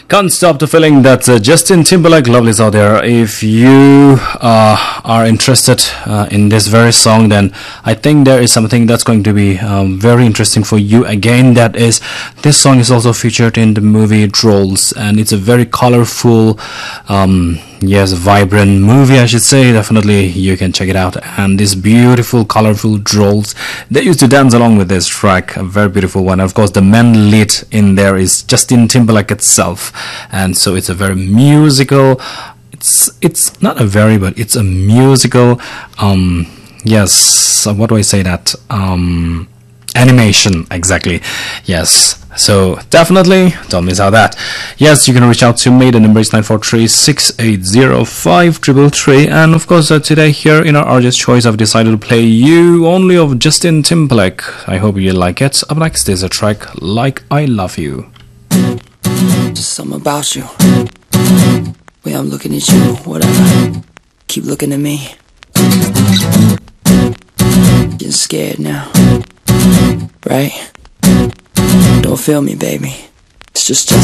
Can't stop the feeling that Justin Timberlake lovelies out there. If you are interested in this very song, then I think there is something that's going to be very interesting for you. Again, that is, this song is also featured in the movie Trolls, and it's a very colorful, yes, vibrant movie, I should say. Definitely you can check it out. And these beautiful colorful Trolls, they used to dance along with this track, a very beautiful one. Of course, the main lead in there is Justin Timberlake itself, and so it's a very musical, it's not a very, but it's a musical, yes, what do I say that, animation, exactly, yes. So definitely don't miss out that. Yes, you can reach out to me. The number is 943-6805-333. And of course, today here in our Artist Choice, I've decided to play You Only of Justin Timberlake. I hope you like it. Up next is a track Like I Love You. Just something about you. Way I'm looking at you, whatever. Keep looking at me. Getting scared now, right? Don't feel me, baby. It's just